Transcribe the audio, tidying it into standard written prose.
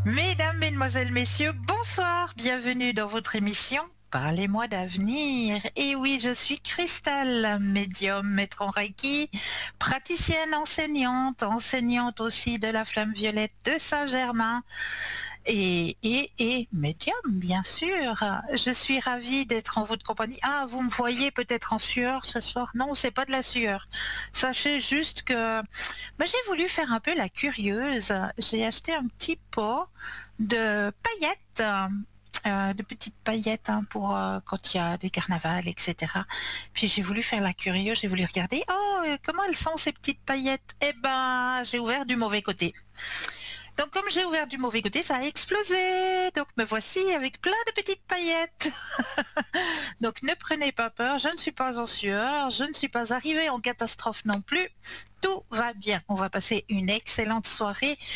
Mesdames, Mesdemoiselles, Messieurs, bonsoir, bienvenue dans votre émission Parlez-moi d'avenir. Et oui, je suis Christelle, médium, maître en Reiki, praticienne enseignante aussi de la flamme violette de Saint-Germain et médium, bien sûr. Je suis ravie d'être en votre compagnie. Ah, vous me voyez peut-être en sueur ce soir. Non, c'est pas de la sueur. Sachez juste que j'ai voulu faire un peu la curieuse. J'ai acheté un petit pot de paillettes. De petites paillettes pour quand il y a des carnavals, etc. Puis j'ai voulu faire la curieuse, j'ai voulu regarder, comment elles sont ces petites paillettes. Eh ben, j'ai ouvert du mauvais côté. Donc comme j'ai ouvert du mauvais côté, ça a explosé. Donc me voici avec plein de petites paillettes. Donc ne prenez pas peur, je ne suis pas en sueur, je ne suis pas arrivée en catastrophe non plus. Tout va bien. On va passer une excellente soirée